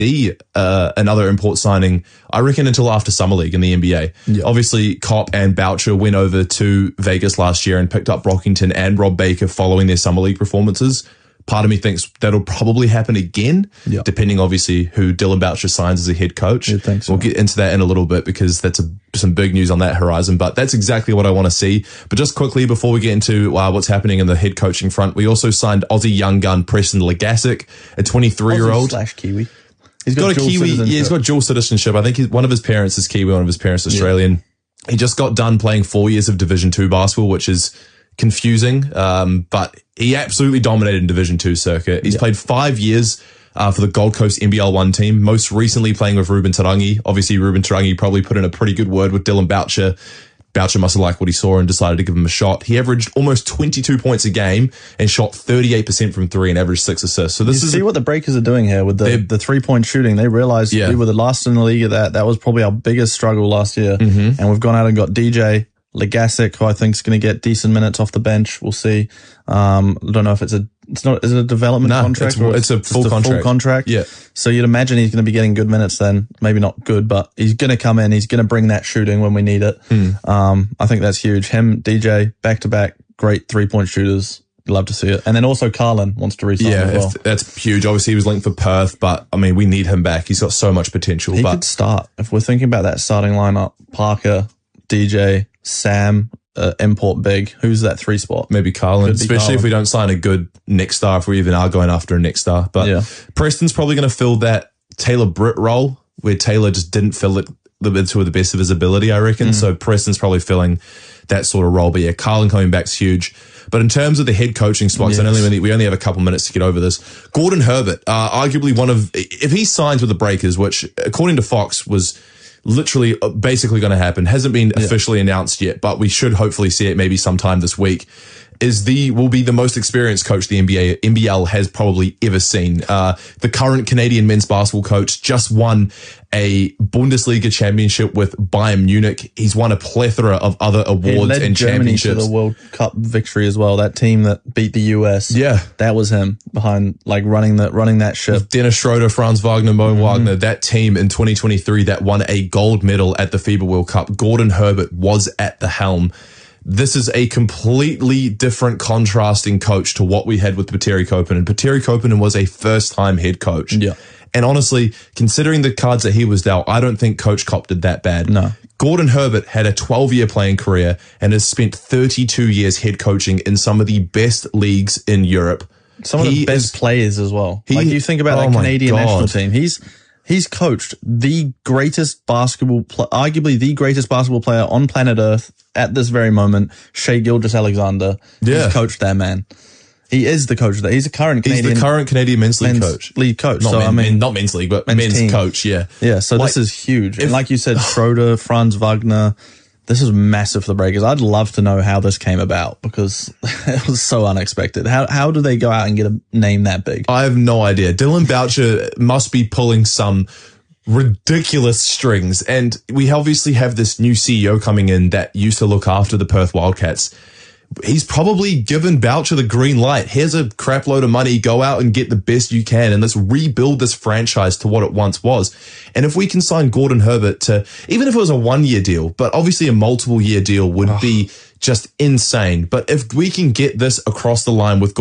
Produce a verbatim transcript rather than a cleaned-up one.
be uh, another import signing, I reckon, until after Summer League in the N B A. Yeah. Obviously, Kopp and Boucher went over to Vegas last year and picked up Brockington and Rob Baker following their Summer League performances. Part of me thinks that'll probably happen again, yeah. depending, obviously, who Dylan Boucher signs as a head coach. You'd think so. We'll get into that in a little bit because that's a, some big news on that horizon, but that's exactly what I want to see. But just quickly, before we get into uh, what's happening in the head coaching front, we also signed Aussie young gun Preston Legassic, a twenty-three-year-old. Aussie slash Kiwi. He's got, got a Kiwi, yeah, he's got dual citizenship. I think he's, one of his parents is Kiwi, one of his parents is Australian. Yeah. He just got done playing four years of Division Two basketball, which is confusing, um, but he absolutely dominated in Division Two circuit. He's yep. played five years uh, for the Gold Coast N B L one team, most recently playing with Ruben Tarangi. Obviously, Ruben Tarangi probably put in a pretty good word with Dylan Boucher. Boucher must have liked what he saw and decided to give him a shot. He averaged almost twenty-two points a game and shot thirty-eight percent from three and averaged six assists. So this you is see a, what the Breakers are doing here with the, the three-point shooting. They realized yeah. we were the last in the league at that. That was probably our biggest struggle last year. Mm-hmm. And we've gone out and got D J Legassic, who I think is going to get decent minutes off the bench. We'll see. Um, I don't know if it's a, it's not, is it a development no, contract? It's, or it's a full a contract. full contract. Yeah. So you'd imagine he's going to be getting good minutes then. Maybe not good, but he's going to come in. He's going to bring that shooting when we need it. Hmm. Um, I think that's huge. Him, D J, back to back, great three point shooters. Love to see it. And then also Carlin wants to resign yeah, as well. if, that's huge. Obviously, he was linked for Perth, but I mean, we need him back. He's got so much potential. He but could start. If we're thinking about that starting lineup, Parker, D J, Sam, uh, import big. Who's that three spot? Maybe Carlin, especially Carlin. if we don't sign a good next star, if we even are going after a next star. But yeah. Preston's probably going to fill that Taylor Britt role where Taylor just didn't fill it to the best of his ability, I reckon. Mm. So Preston's probably filling that sort of role. But yeah, Carlin coming back's huge. But in terms of the head coaching spots, yes. I only, we only have a couple minutes to get over this. Gordon Herbert, uh, arguably one of, if he signs with the Breakers, which according to Fox was literally basically going to happen, hasn't been yeah. officially announced yet, but we should hopefully see it maybe sometime this week, is the, will be the most experienced coach the N B A, N B L has probably ever seen. Uh, the current Canadian men's basketball coach just won a Bundesliga championship with Bayern Munich. He's won a plethora of other awards he led and Germany championships. To the World Cup victory as well. That team that beat the U S. Yeah. That was him behind, like running that, running that ship. With Dennis Schroeder, Franz Wagner, Mo mm-hmm. Wagner, that team in twenty twenty-three that won a gold medal at the FIBA World Cup. Gordon Herbert was at the helm. This is a completely different contrasting coach to what we had with Petteri Koponen. Petteri Koponen was a first-time head coach. Yeah. And honestly, considering the cards that he was dealt, I don't think Coach Kopp did that bad. No. Gordon Herbert had a twelve-year playing career and has spent thirty-two years head coaching in some of the best leagues in Europe. Some of he the best is, players as well. He, like you think about oh that Canadian God. national team. He's he's coached the greatest basketball, pl- arguably the greatest basketball player on planet Earth at this very moment, Shai Gilgeous-Alexander. Yeah. He's coached that man. He is the coach of that. He's a current Canadian. He's the current Canadian men's league men's coach. League coach. Not so men, I mean, men, not men's league, but men's, men's coach. Yeah. Yeah. So like, this is huge. If, and like you said, Schroeder, Franz Wagner, this is massive for the Breakers. I'd love to know how this came about because it was so unexpected. How how do they go out and get a name that big? I have no idea. Dylan Boucher must be pulling some ridiculous strings. And we obviously have this new C E O coming in that used to look after the Perth Wildcats. He's probably given Boucher the green light. Here's a crap load of money. Go out and get the best you can. And let's rebuild this franchise to what it once was. And if we can sign Gordon Herbert to, even if it was a one year deal, but obviously a multiple year deal would oh. be just insane. But if we can get this across the line with